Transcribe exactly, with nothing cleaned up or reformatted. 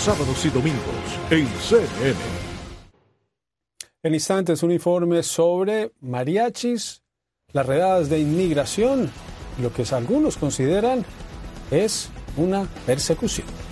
sábados y domingos en C N N. En instantes, un informe sobre mariachis, las redadas de inmigración, lo que algunos consideran es una persecución.